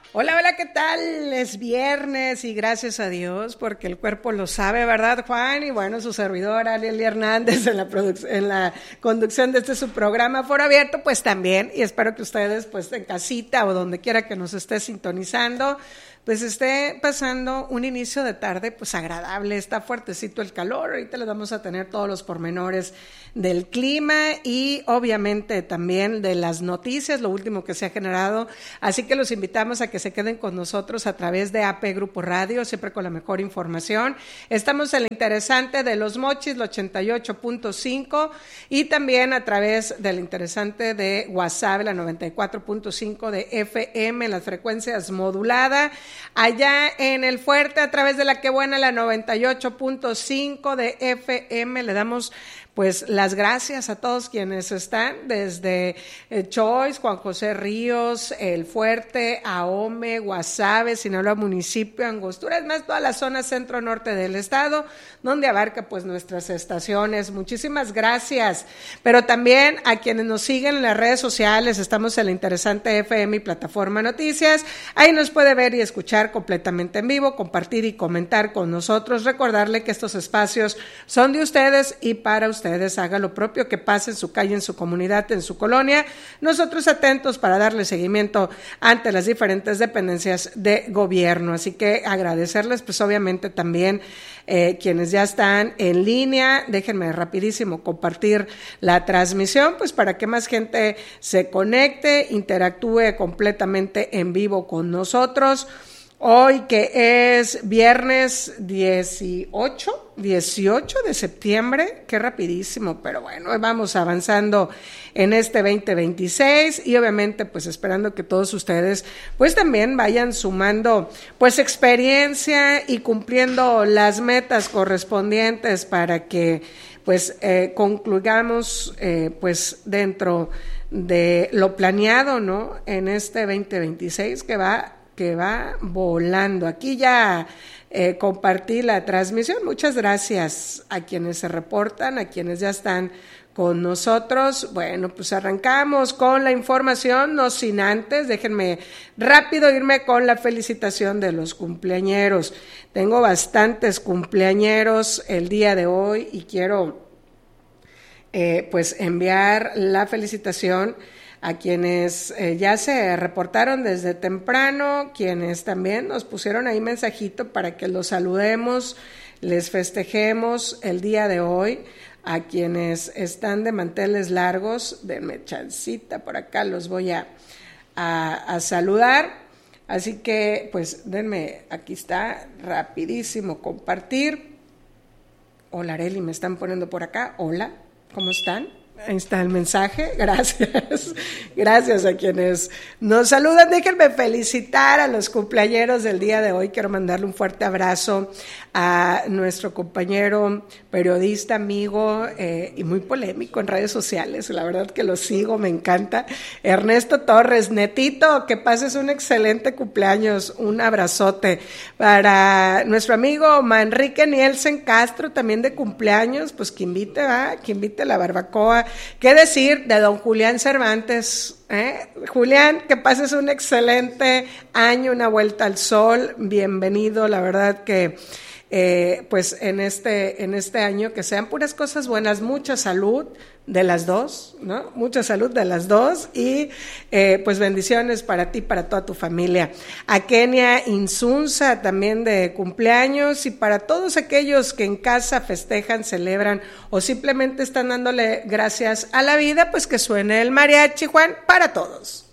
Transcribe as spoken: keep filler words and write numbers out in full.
Hola, hola, ¿qué tal? Es viernes y gracias a Dios porque el cuerpo lo sabe, ¿verdad, Juan? Y bueno, su servidora Lili Hernández en la, produc- en la conducción de este su programa Foro Abierto, pues también, y espero que ustedes pues en casita o donde quiera que nos esté sintonizando, pues esté pasando un inicio de tarde pues agradable, está fuertecito el calor, ahorita les vamos a tener todos los pormenores del clima y obviamente también de las noticias, lo último que se ha generado, así que los invitamos a que se queden con nosotros a través de A P Grupo Radio, siempre con la mejor información. Estamos en la interesante de Los Mochis, el ochenta y ocho punto cinco, y también a través del interesante de Guasave, la noventa y cuatro punto cinco de F M, las frecuencias moduladas. Allá en el Fuerte, a través de la Que Buena, la noventa y ocho punto cinco de F M, le damos pues las gracias a todos quienes están, desde eh, Choice, Juan José Ríos, El Fuerte, Ahome, Guasave, Sinaloa Municipio, Angostura, es más, toda la zona centro-norte del estado, donde abarca pues nuestras estaciones. Muchísimas gracias, pero también a quienes nos siguen en las redes sociales, estamos en la interesante F M y Plataforma Noticias, ahí nos puede ver y escuchar completamente en vivo, compartir y comentar con nosotros, recordarle que estos espacios son de ustedes y para ustedes. Ustedes haga lo propio, que pase en su calle, en su comunidad, en su colonia. Nosotros atentos para darle seguimiento ante las diferentes dependencias de gobierno. Así que agradecerles, pues obviamente también eh, quienes ya están en línea. Déjenme rapidísimo compartir la transmisión, pues para que más gente se conecte, interactúe completamente en vivo con nosotros. Hoy que es viernes dieciocho, dieciocho de septiembre, qué rapidísimo, pero bueno, vamos avanzando en este veinte veintiséis y obviamente pues esperando que todos ustedes pues también vayan sumando pues experiencia y cumpliendo las metas correspondientes para que pues eh, concluyamos eh, pues dentro de lo planeado, ¿no? En este veinte veintiséis que va que va volando. Aquí ya eh, compartí la transmisión. Muchas gracias a quienes se reportan, a quienes ya están con nosotros. Bueno, pues arrancamos con la información, no sin antes, déjenme rápido irme con la felicitación de los cumpleañeros. Tengo bastantes cumpleañeros el día de hoy y quiero eh, pues enviar la felicitación a quienes eh, ya se reportaron desde temprano, quienes también nos pusieron ahí mensajito para que los saludemos, les festejemos el día de hoy, a quienes están de manteles largos, denme chancita, por acá los voy a, a, a saludar, así que pues denme, aquí está, rapidísimo compartir. Hola Areli, me están poniendo por acá, hola, ¿cómo están? Ahí está el mensaje, gracias, gracias a quienes nos saludan. Déjenme felicitar a los cumpleañeros del día de hoy, quiero mandarle un fuerte abrazo a nuestro compañero periodista, amigo eh, y muy polémico en redes sociales, la verdad que lo sigo, me encanta, Ernesto Torres. Netito, que pases un excelente cumpleaños, un abrazote para nuestro amigo Manrique Nielsen Castro, también de cumpleaños, pues que invite, ¿va? Que invite la barbacoa. ¿Qué decir de don Julián Cervantes? ¿Eh? Julián, que pases un excelente año, una vuelta al sol, bienvenido, la verdad que eh, pues en este, en este año que sean puras cosas buenas, mucha salud de las dos, ¿no? Mucha salud de las dos y eh, pues bendiciones para ti, para toda tu familia. A Kenia Insunza también de cumpleaños y para todos aquellos que en casa festejan, celebran o simplemente están dándole gracias a la vida, pues que suene el mariachi, Juan, para todos.